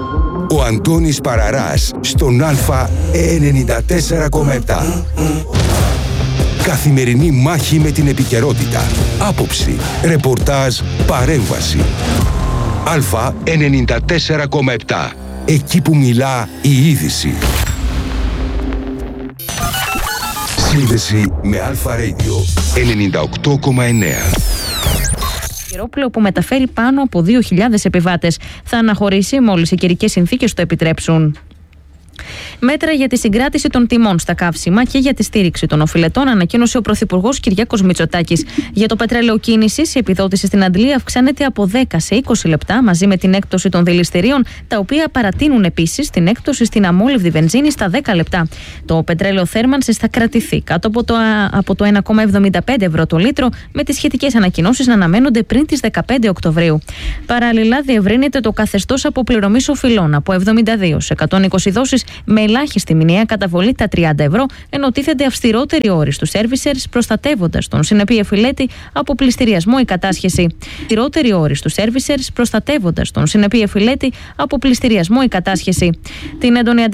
Ο Αντώνης Παραράς στον Α 94,7. Καθημερινή μάχη με την επικαιρότητα. Άποψη, ρεπορτάζ, παρέμβαση. Α 94,7. Εκεί που μιλά η είδηση. Σύνδεση με Αλφα Radio 98,9. Αερόπλαιο που μεταφέρει πάνω από 2.000 επιβάτες θα αναχωρήσει μόλις οι καιρικές συνθήκες το επιτρέψουν. Μέτρα για τη συγκράτηση των τιμών στα καύσιμα και για τη στήριξη των οφειλετών ανακοίνωσε ο Πρωθυπουργός Κυριάκος Μητσοτάκης. Για το πετρέλαιο κίνησης, η επιδότηση στην Αντλία αυξάνεται από 10 σε 20 λεπτά μαζί με την έκπτωση των δηληστηρίων, τα οποία παρατείνουν επίσης την έκπτωση στην αμόλυβδη βενζίνη στα 10 λεπτά. Το πετρέλαιο θέρμανσης θα κρατηθεί κάτω από το 1,75 ευρώ το λίτρο, με τις σχετικές ανακοινώσεις να αναμένονται πριν τις 15 Οκτωβρίου. Παράλληλα, διευρύνεται το καθεστώς αποπληρωμής οφειλών από 72 σε 120 δόσεις με ελάχιστη μηνιαία καταβολή τα 30 ευρώ, ενώ τίθενται αυστηρότεροι όροι στους servicers, προστατεύοντας τον συνεπή εφηλέτη από πληστηριασμό ή κατάσχεση. Αυστηρότεροι όροι στους servicers, προστατεύοντας τον συνεπή εφηλέτη από πληστηριασμό ή κατάσχεση. Την έντονη